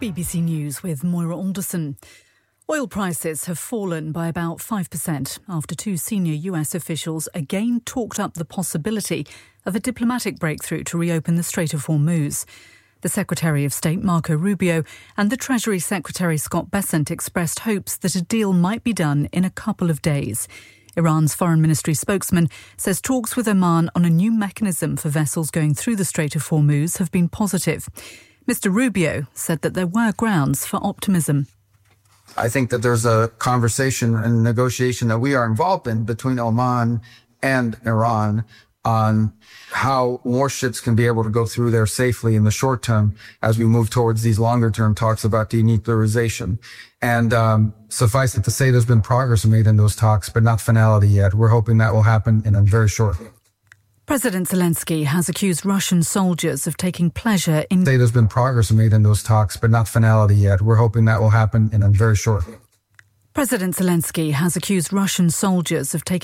BBC News with Moira Alderson. Oil prices have fallen by about 5% after two senior US officials again talked up the possibility of a diplomatic breakthrough to reopen the Strait of Hormuz. The Secretary of State Marco Rubio and the Treasury Secretary Scott Bessent expressed hopes that a deal might be done in a couple of days. Iran's Foreign Ministry spokesman says talks with Oman on a new mechanism for vessels going through the Strait of Hormuz have been positive. Mr. Rubio said that there were grounds for optimism. I think that there's a conversation and negotiation that we are involved in between Oman and Iran on how more ships can be able to go through there safely in the short term as we move towards these longer term talks about denuclearization. And suffice it to say, there's been progress made in those talks, but not finality yet. We're hoping that will happen in a very shortly. President Zelensky has accused Russian soldiers of taking pleasure in... There's been progress made in those talks, but not finality yet. We're hoping that will happen in a very shortly. President Zelensky has accused Russian soldiers of taking